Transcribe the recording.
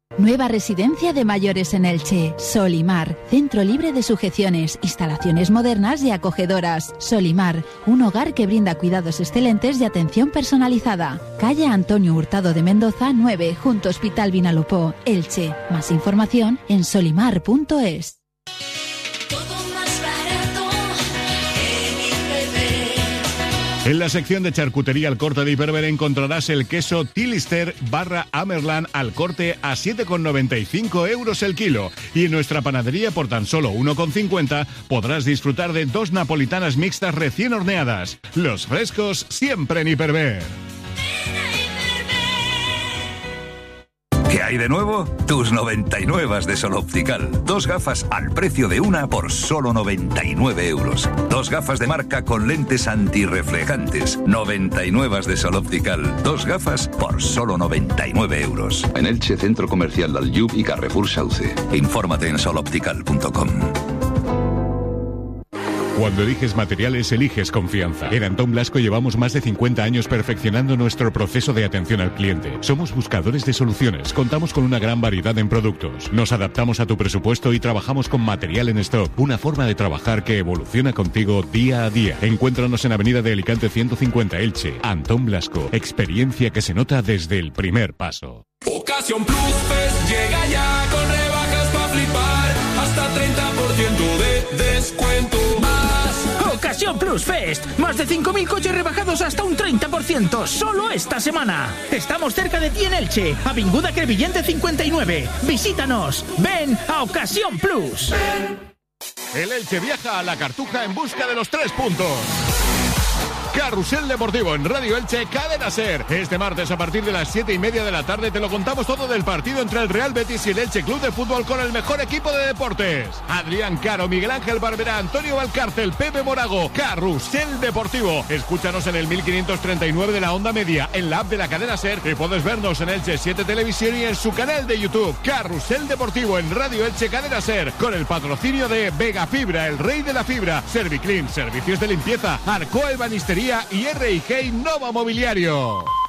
Nueva residencia de mayores en Elche. Solimar, centro libre de sujeciones, instalaciones modernas y acogedoras. Solimar, un hogar que brinda cuidados excelentes y atención personalizada. Calle Antonio Hurtado de Mendoza 9, junto Hospital Vinalopó, Elche. Más información en solimar.es. En la sección de charcutería al corte de Hiperver encontrarás el queso Tilister /Amerland al corte a 7,95 € el kilo. Y en nuestra panadería por tan solo 1,50 podrás disfrutar de 2 napolitanas mixtas recién horneadas. Los frescos siempre en Hiperver. ¿Qué hay de nuevo? Tus 99 de Sol Optical. 2 gafas al precio de una por solo 99 €. 2 gafas de marca con lentes antirreflejantes. 99 de Sol Optical. 2 gafas por solo 99 €. En Elche, Centro Comercial Dalyub y Carrefour Sauce. Infórmate en soloptical.com. Cuando eliges materiales, eliges confianza. En Antón Blasco llevamos más de 50 años perfeccionando nuestro proceso de atención al cliente. Somos buscadores de soluciones, contamos con una gran variedad en productos. Nos adaptamos a tu presupuesto y trabajamos con material en stock. Una forma de trabajar que evoluciona contigo día a día. Encuéntranos en Avenida de Alicante 150 Elche. Antón Blasco, experiencia que se nota desde el primer paso. Ocasión Plus Fest llega ya con rebajas para flipar. Hasta 30% de descuento. Ocasión Plus Fest. Más de 5.000 coches rebajados hasta un 30%. Solo esta semana. Estamos cerca de ti en Elche. Avinguda Crevillente 59. Visítanos. Ven a Ocasión Plus. El Elche viaja a la Cartuja en busca de los 3 puntos. Carrusel Deportivo en Radio Elche, Cadena SER. Este martes a partir de las 7:30 de la tarde te lo contamos todo del partido entre el Real Betis y el Elche Club de Fútbol con el mejor equipo de deportes. Adrián Caro, Miguel Ángel Barberá, Antonio Valcárcel, Pepe Morago. Carrusel Deportivo. Escúchanos en el 1539 de la onda media, en la app de la Cadena SER y puedes vernos en Elche 7 Televisión y en su canal de YouTube. Carrusel Deportivo en Radio Elche, Cadena SER, con el patrocinio de Vega Fibra, el rey de la fibra, Serviclean, servicios de limpieza, Arcoa Ebanistería y R&G Innova Mobiliario.